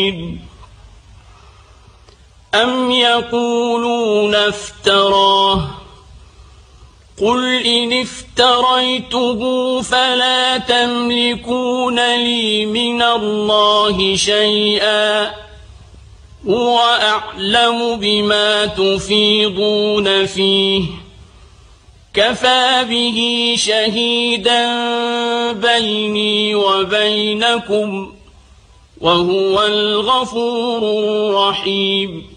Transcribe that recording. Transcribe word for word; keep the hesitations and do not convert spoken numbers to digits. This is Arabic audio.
أم يقولون افتراه قل إن افتريته فلا تملكون لي من الله شيئا هو أعلم بما تفيضون فيه كفى به شهيدا بيني وبينكم وهو الغفور الرحيم